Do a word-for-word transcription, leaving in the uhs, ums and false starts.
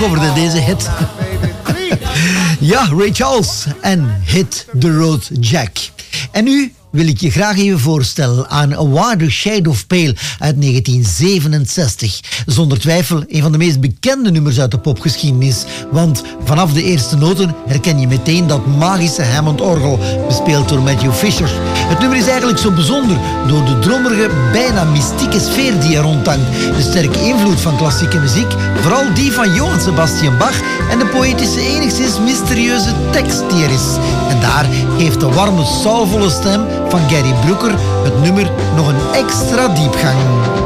coverde deze hit. Ja, Ray Charles en Hit the Road Jack. En nu wil ik je graag even voorstellen aan A Wider Shade of Pale uit negentien zevenenzestig. Zonder twijfel een van de meest bekende nummers uit de popgeschiedenis. Want vanaf de eerste noten herken je meteen dat magische Hammond-orgel, bespeeld door Matthew Fisher. Het nummer is eigenlijk zo bijzonder door de drommerige, bijna mystieke sfeer die er rondhangt. De sterke invloed van klassieke muziek, vooral die van Johann Sebastian Bach en de poëtische, enigszins mysterieuze tekst die er is. En daar geeft de warme, soulvolle stem van Gary Brooker het nummer nog een extra diepgang.